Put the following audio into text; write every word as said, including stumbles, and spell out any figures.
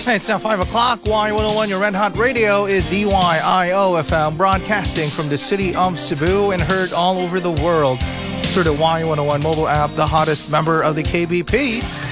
It's now five o'clock. Y one oh one, your Red Hot Radio, is D Y I O F M, broadcasting from the city of Cebu and heard all over the world through the Y one oh one mobile app, the hottest member of the K B P.